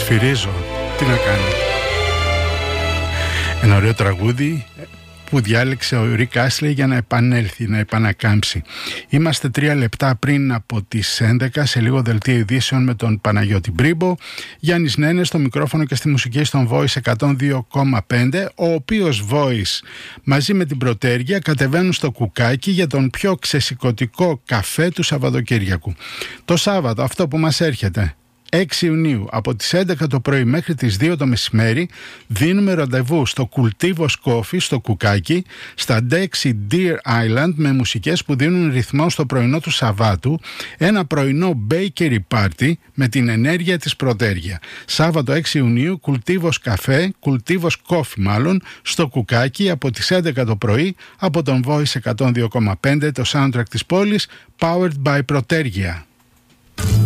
Σφυρίζω, τι να κάνω. Ένα ωραίο τραγούδι που διάλεξε ο Ρικ Άσλεϊ για να επανέλθει, να επανακάμψει. Είμαστε 3 λεπτά πριν από τις 11, σε λίγο δελτίο ειδήσεων με τον Παναγιώτη Μπρίμπο. Γιάννης Νένες στο μικρόφωνο και στη μουσική στον Voice 102,5, ο οποίος Voice μαζί με την Πρωτέργεια κατεβαίνουν στο Κουκάκι για τον πιο ξεσηκωτικό καφέ του Σαββατοκύριακου. Το Σάββατο αυτό που μας έρχεται, 6 Ιουνίου, από τις 11 το πρωί μέχρι τις 2 το μεσημέρι, δίνουμε ραντεβού στο Cultivos Coffee στο Κουκάκι, στα Dexy Deer Island, με μουσικές που δίνουν ρυθμό στο πρωινό του Σαββάτου, ένα πρωινό bakery party με την ενέργεια της Πρωτέργεια. Σάββατο 6 Ιουνίου, Cultivos Café, Cultivos Coffee μάλλον, στο Κουκάκι από τις 11 το πρωί, από τον Voice 102,5, το soundtrack της πόλης, powered by Πρωτέργεια.